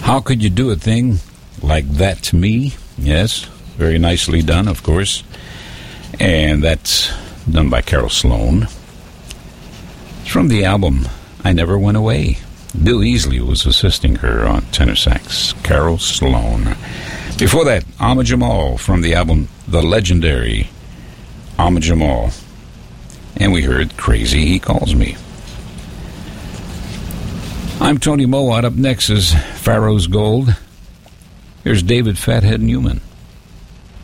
How Could You Do a Thing Like That to Me? Yes, very nicely done, of course. And that's done by Carol Sloan. It's from the album I Never Went Away. Bill Easley was assisting her on tenor sax. Carol Sloan. Before that, Ahmad Jamal from the album The Legendary Ahmad Jamal. And we heard Crazy He Calls Me. I'm Tony Mowat. Up next is Pharaoh's Gold. Here's David Fathead Newman.